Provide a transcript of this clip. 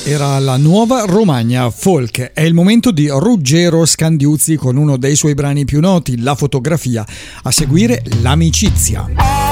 Era la Nuova Romagna Folk. È il momento di Ruggero Scandiuzzi con uno dei suoi brani più noti, La fotografia. A seguire L'amicizia.